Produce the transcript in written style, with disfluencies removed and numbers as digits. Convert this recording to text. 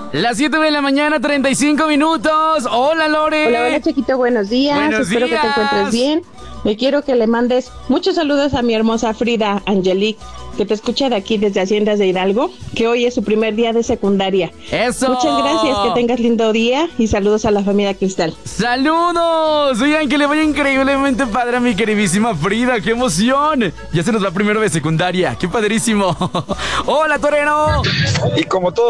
Las 7 de la mañana, 35 minutos. Hola, Lore. Hola, chiquito, buenos días. Espero que te encuentres bien. Me quiero que le mandes muchos saludos a mi hermosa Frida Angelique, que te escucha de aquí desde Haciendas de Hidalgo, que hoy es su primer día de secundaria. ¡Eso! Muchas gracias, que tengas lindo día y saludos a la familia Cristal. ¡Saludos! Oigan, que le vaya increíblemente padre a mi queridísima Frida. ¡Qué emoción! Ya se nos va primero de secundaria. ¡Qué padrísimo! ¡Hola, torero! Y como todo